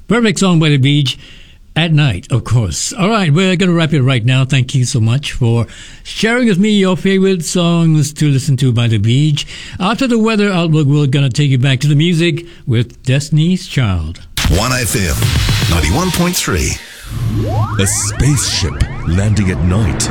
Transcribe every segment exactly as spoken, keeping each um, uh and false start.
Perfect song by The Beach. At night, of course. All right, we're going to wrap it right now. Thank you so much for sharing with me your favorite songs to listen to by The Beach. After the weather outlook, we're going to take you back to the music with Destiny's Child. one F M, ninety-one point three. A spaceship landing at night.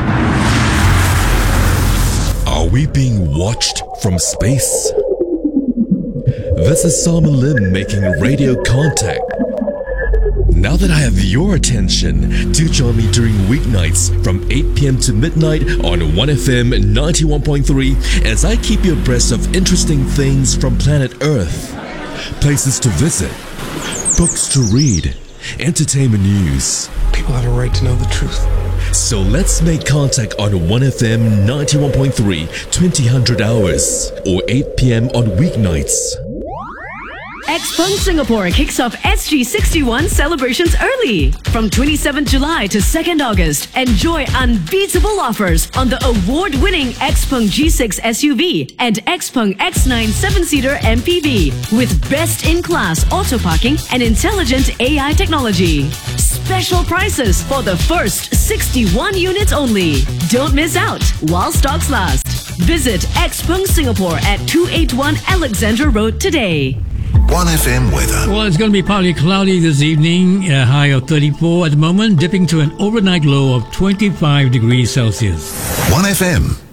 Are we being watched from space? This is Simon Lim making radio contact. Now that I have your attention, do join me during weeknights from eight p.m. to midnight on one F M ninety-one point three as I keep you abreast of interesting things from planet Earth. Places to visit, books to read, entertainment news. People have a right to know the truth. So let's make contact on one F M ninety-one point three, twenty hundred hours, or eight p.m. on weeknights. Xpeng Singapore kicks off S G sixty-one celebrations early. From twenty-seventh July to second August, enjoy unbeatable offers on the award-winning Xpeng G six S U V and Xpeng X nine seven-seater M P V with best-in-class auto parking and intelligent A I technology. Special prices for the first sixty-one units only. Don't miss out while stocks last. Visit Xpeng Singapore at two eighty-one Alexandra Road today. one F M weather. Well, it's going to be partly cloudy this evening, a high of thirty-four at the moment, dipping to an overnight low of twenty-five degrees Celsius. one F M.